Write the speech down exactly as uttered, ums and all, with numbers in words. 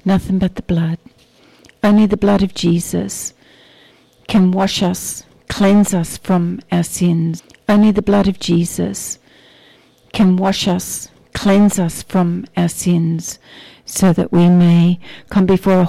Nothing but the blood. Only the blood of Jesus can wash us, cleanse us from our sins. Only the blood of Jesus can wash us, cleanse us from our sins, so that we may come before a